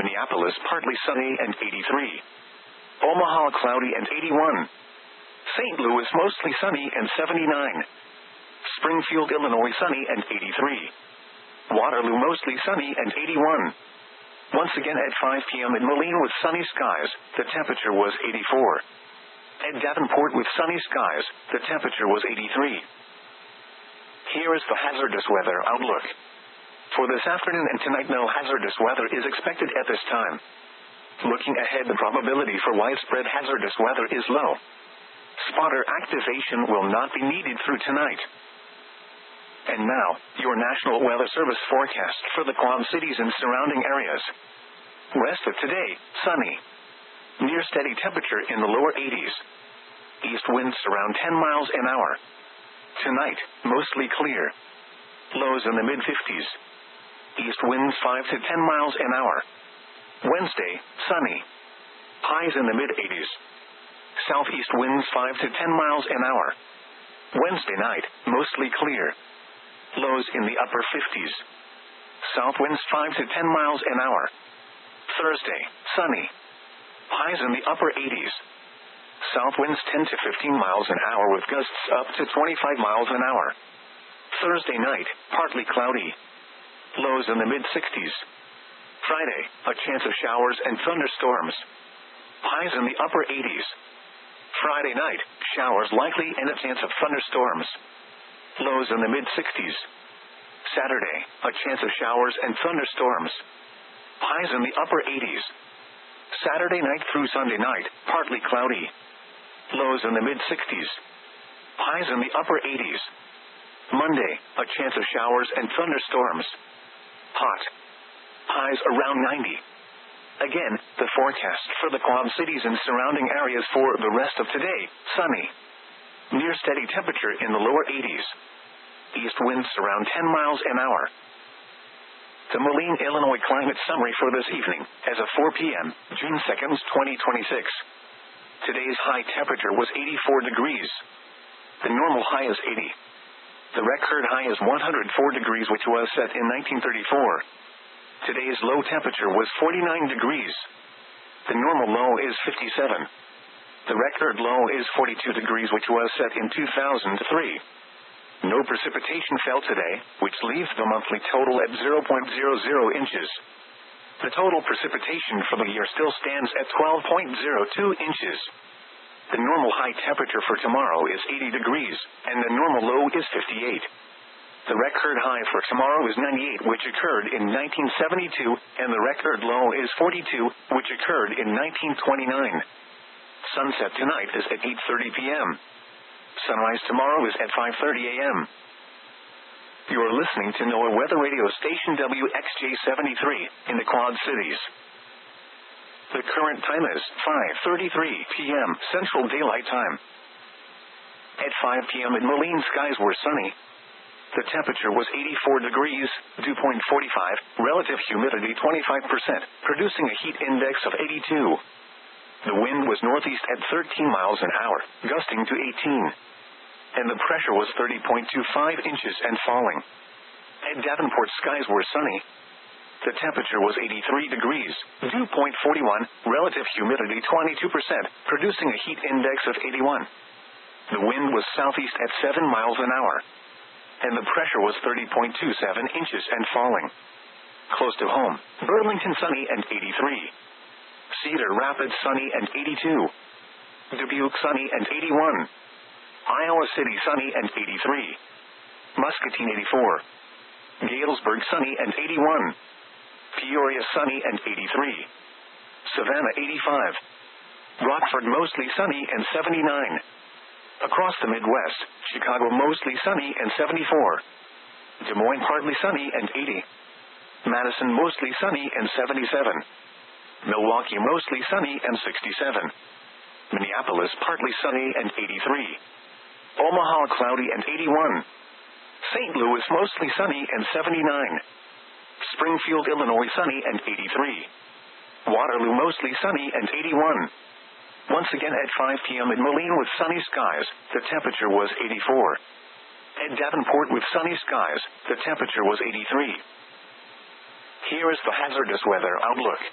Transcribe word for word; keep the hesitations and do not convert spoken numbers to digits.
Minneapolis, partly sunny and eighty-three. Omaha, cloudy and eighty-one. Saint Louis, mostly sunny and seventy-nine. Springfield, Illinois, sunny and eighty-three. Waterloo, mostly sunny and eighty-one. Once again at five p.m. in Moline with sunny skies, the temperature was eighty-four. At Davenport with sunny skies, the temperature was eighty-three. Here is the hazardous weather outlook. For this afternoon and tonight, no hazardous weather is expected at this time. Looking ahead, the probability for widespread hazardous weather is low. Spotter activation will not be needed through tonight. And now, your National Weather Service forecast for the Quad Cities and surrounding areas. West of today, sunny. Near steady temperature in the lower eighties. East winds around ten miles an hour. Tonight, mostly clear. Lows in the mid-fifties. East winds five to ten miles an hour. Wednesday, sunny. Highs in the mid-eighties. Southeast winds five to ten miles an hour. Wednesday night, mostly clear. Lows in the upper fifties. South winds five to ten miles an hour. Thursday, sunny. Highs in the upper eighties. South winds ten to fifteen miles an hour with gusts up to twenty-five miles an hour. Thursday night, partly cloudy. Lows in the mid-sixties. Friday, a chance of showers and thunderstorms. Highs in the upper eighties. Friday night, showers likely and a chance of thunderstorms. Lows in the mid-sixties. Saturday, a chance of showers and thunderstorms. Highs in the upper eighties. Saturday night through Sunday night, partly cloudy. Lows in the mid-sixties. Highs in the upper eighties. Monday, a chance of showers and thunderstorms. Hot. Highs around ninety. Again, the forecast for the Quad Cities and surrounding areas for the rest of today, sunny. Near steady temperature in the lower eighties. East winds around ten miles an hour. The Moline, Illinois climate summary for this evening, as of four p.m., June second, twenty twenty-six. Today's high temperature was eighty-four degrees. The normal high is eighty. The record high is one hundred four degrees, which was set in nineteen thirty-four. Today's low temperature was forty-nine degrees. The normal low is fifty-seven. The record low is forty-two degrees, which was set in two thousand three. No precipitation fell today, which leaves the monthly total at zero point zero zero inches. The total precipitation for the year still stands at twelve point zero two inches. The normal high temperature for tomorrow is eighty degrees, and the normal low is fifty-eight. The record high for tomorrow is ninety-eight, which occurred in nineteen seventy-two, and the record low is forty-two, which occurred in nineteen twenty-nine. Sunset tonight is at eight thirty p.m. Sunrise tomorrow is at five thirty a.m. You're listening to NOAA Weather Radio Station W X J seventy-three, in the Quad Cities. The current time is five thirty-three p.m. Central Daylight Time. At five p.m. in Moline, skies were sunny. The temperature was eighty-four degrees, dew point forty-five, relative humidity twenty-five percent, producing a heat index of eighty-two. The wind was northeast at thirteen miles an hour, gusting to eighteen. And the pressure was thirty point two five inches and falling. At Davenport, skies were sunny. The temperature was eighty-three degrees, dew point forty-one, relative humidity twenty-two percent, producing a heat index of eighty-one. The wind was southeast at seven miles an hour. And the pressure was thirty point two seven inches and falling. Close to home, Burlington sunny and eighty-three. Cedar Rapids sunny and eighty-two. Dubuque sunny and eighty-one. Iowa City sunny and eighty-three. Muscatine eighty-four. Galesburg sunny and eighty-one. Peoria sunny and eighty-three. Savannah eighty-five. Rockford mostly sunny and seventy-nine. Across the Midwest, Chicago mostly sunny and seventy-four. Des Moines partly sunny and eighty. Madison mostly sunny and seventy-seven. Milwaukee mostly sunny and sixty-seven. Minneapolis partly sunny and eighty-three. Omaha cloudy and eighty-one. Saint Louis mostly sunny and seventy-nine. Springfield, Illinois sunny and eighty-three. Waterloo mostly sunny and eighty-one. Once again at five p.m. in Moline with sunny skies, the temperature was eighty-four. At Davenport with sunny skies, the temperature was eighty-three. Here is the hazardous weather outlook.